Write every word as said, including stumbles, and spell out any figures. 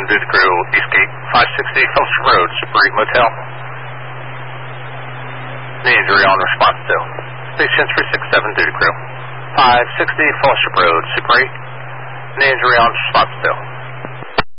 Duty Crew, Eastgate, five sixty Fellowship Road, Super eight Motel. The injury on response to. Station three six seven Duty Crew, five sixty Fellowship Road, Super eight. The injury on response to.